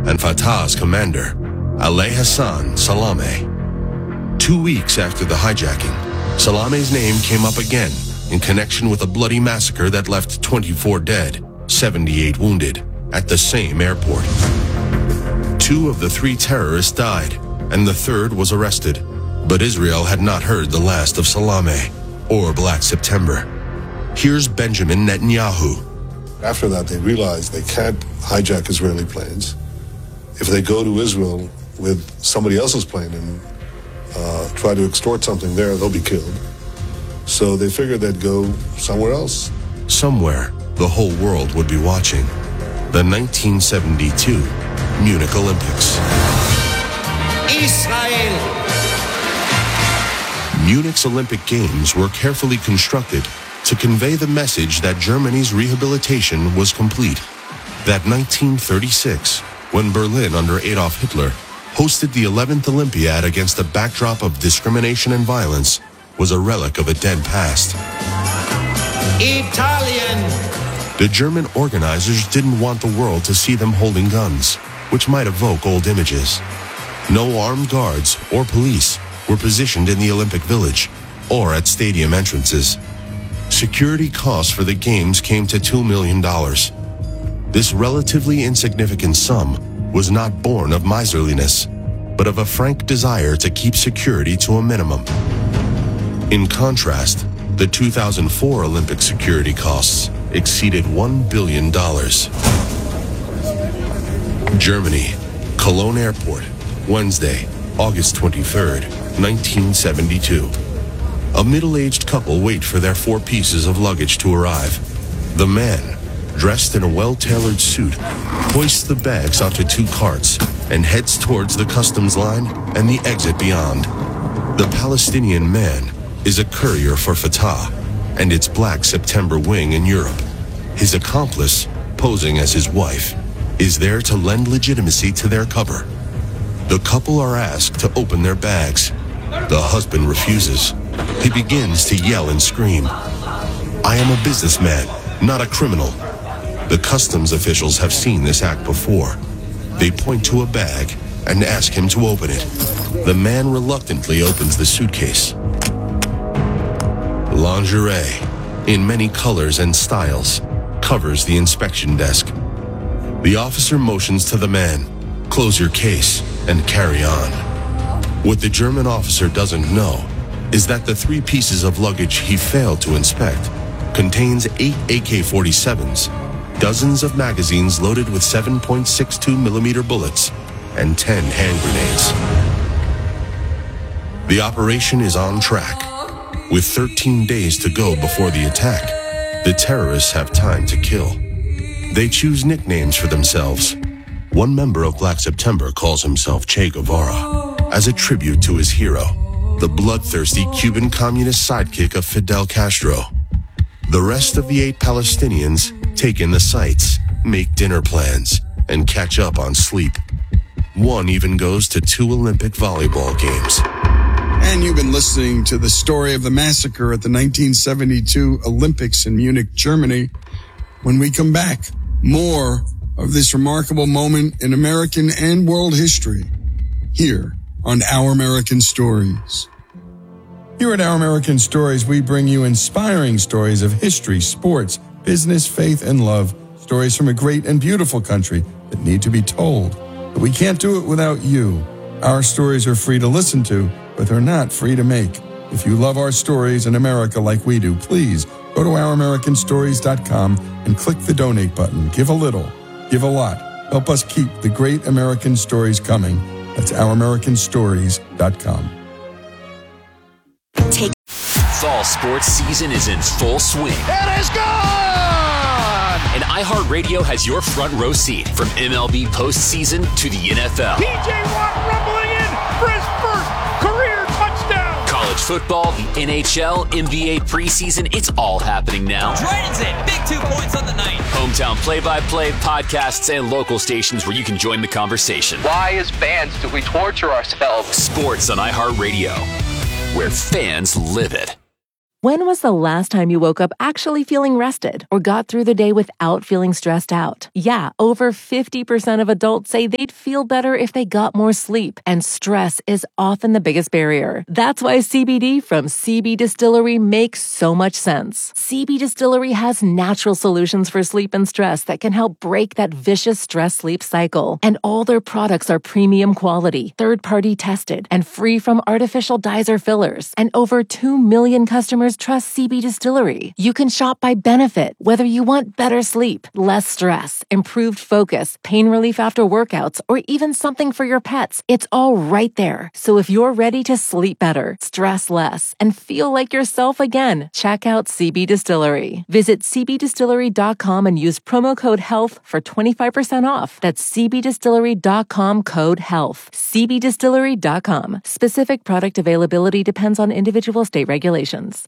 and Fatah's commander, Ali Hassan Salameh. 2 weeks after the hijacking, Salameh's name came up again in connection with a bloody massacre that left 24 dead, 78 wounded, at the same airport. 2 of the 3 terrorists died, and the 3rd was arrested. But Israel had not heard the last of Salameh or Black September. Here's Benjamin Netanyahu. After that, they realized they can't hijack Israeli planes. If they go to Israel with somebody else's plane and try to extort something there, they'll be killed. So they figured they'd go somewhere else. Somewhere the whole world would be watching. The 1972 Munich Olympics. Israel! Munich's Olympic Games were carefully constructed to convey the message that Germany's rehabilitation was complete. That 1936, when Berlin under Adolf Hitler hosted the 11th Olympiad against a backdrop of discrimination and violence, was a relic of a dead past. Italian! The German organizers didn't want the world to see them holding guns, which might evoke old images. No armed guards or police were positioned in the Olympic Village or at stadium entrances. Security costs for the games came to $2 million. This relatively insignificant sum was not born of miserliness, but of a frank desire to keep security to a minimum. In contrast, the 2004 Olympic security costs exceeded $1 billion. Germany, Cologne Airport, Wednesday, August 23rd, 1972. A middle-aged couple wait for their 4 pieces of luggage to arrive. The man, dressed in a well-tailored suit, hoists the bags onto 2 carts and heads towards the customs line and the exit beyond. The Palestinian man is a courier for Fatah and its Black September wing in Europe. His accomplice, posing as his wife, is there to lend legitimacy to their cover. The couple are asked to open their bags. The husband refuses. He begins to yell and scream. "I am a businessman, not a criminal." The customs officials have seen this act before. They point to a bag and ask him to open it. The man reluctantly opens the suitcase. Lingerie, in many colors and styles, covers the inspection desk. The officer motions to the man, "Close your case and carry on." What the German officer doesn't know is that the 3 pieces of luggage he failed to inspect contains 8 AK-47s, dozens of magazines loaded with 7.62mm bullets, and 10 hand grenades. The operation is on track. With 13 days to go before the attack, the terrorists have time to kill. They choose nicknames for themselves. One member of Black September calls himself Che Guevara, as a tribute to his hero, the bloodthirsty Cuban communist sidekick of Fidel Castro. The rest of the 8 Palestinians take in the sights, make dinner plans, and catch up on sleep. One even goes to 2 Olympic volleyball games. And you've been listening to the story of the massacre at the 1972 Olympics in Munich, Germany. When we come back, more of this remarkable moment in American and world history here on Our American Stories. Here at Our American Stories, we bring you inspiring stories of history, sports, business, faith, and love. Stories from a great and beautiful country that need to be told. But we can't do it without you. Our stories are free to listen to, but they're not free to make. If you love our stories in America like we do, please go to ouramericanstories.com and click the donate button. Give a little, give a lot. Help us keep the great American stories coming. That's ouramericanstories.com. Fall sports season is in full swing. It is gone! And iHeartRadio has your front row seat from MLB postseason to the NFL. P.J. Watt rumbling in for his first career touchdown. College football, the NHL, NBA preseason, it's all happening now. Dragons in, big 2 points on the night. Hometown play-by-play, podcasts, and local stations where you can join the conversation. Why, as fans, do we torture ourselves? Sports on iHeartRadio, where fans live it. When was the last time you woke up actually feeling rested or got through the day without feeling stressed out? Yeah, over 50% of adults say they'd feel better if they got more sleep, and stress is often the biggest barrier. That's why CBD from CB Distillery makes so much sense. CB Distillery has natural solutions for sleep and stress that can help break that vicious stress-sleep cycle. And all their products are premium quality, third-party tested, and free from artificial dyes or fillers. And over 2 million customers trust CB Distillery. You can shop by benefit, whether you want better sleep, less stress, improved focus, pain relief after workouts, or even something for your pets. It's all right there. So if you're ready to sleep better, stress less, and feel like yourself again, check out CB Distillery. Visit cbdistillery.com and use promo code HEALTH for 25% off. That's cbdistillery.com, code HEALTH. cbdistillery.com. Specific product availability depends on individual state regulations.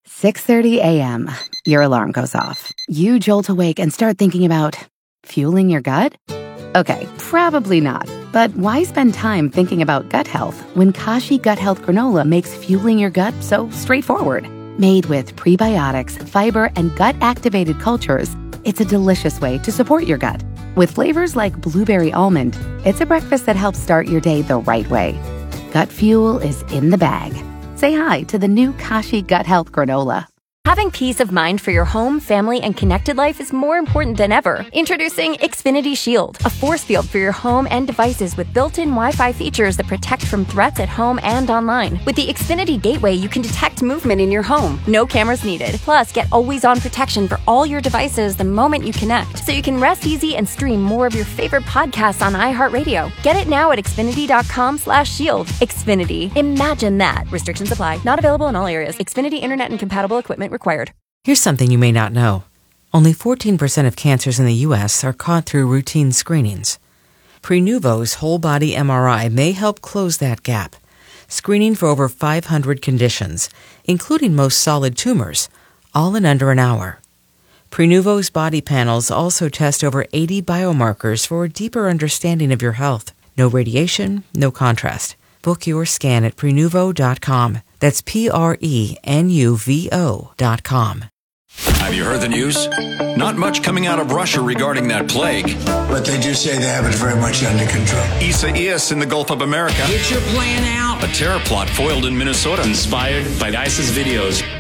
6:30 a.m. Your alarm goes off. You jolt awake and start thinking about fueling your gut? Okay, probably not. But why spend time thinking about gut health when Kashi Gut Health Granola makes fueling your gut so straightforward? Made with prebiotics, fiber, and gut-activated cultures, it's a delicious way to support your gut. With flavors like blueberry almond, it's a breakfast that helps start your day the right way. Gut fuel is in the bag. Say hi to the new Kashi Gut Health Granola. Having peace of mind for your home, family, and connected life is more important than ever. Introducing Xfinity Shield, a force field for your home and devices with built-in Wi-Fi features that protect from threats at home and online. With the Xfinity Gateway, you can detect movement in your home. No cameras needed. Plus, get always-on protection for all your devices the moment you connect, so you can rest easy and stream more of your favorite podcasts on iHeartRadio. Get it now at Xfinity.com/shield. Xfinity. Imagine that. Restrictions apply. Not available in all areas. Xfinity Internet and compatible equipment required. Here's something you may not know. Only 14% of cancers in the U.S. are caught through routine screenings. Prenuvo's whole-body MRI may help close that gap, screening for over 500 conditions, including most solid tumors, all in under an hour. Prenuvo's body panels also test over 80 biomarkers for a deeper understanding of your health. No radiation, no contrast. Book your scan at Prenuvo.com. That's Prenuvo.com. Have you heard the news? Not much coming out of Russia regarding that plague. But they do say they have it very much under control. Isaias in the Gulf of America. Get your plan out. A terror plot foiled in Minnesota. Inspired by ISIS videos.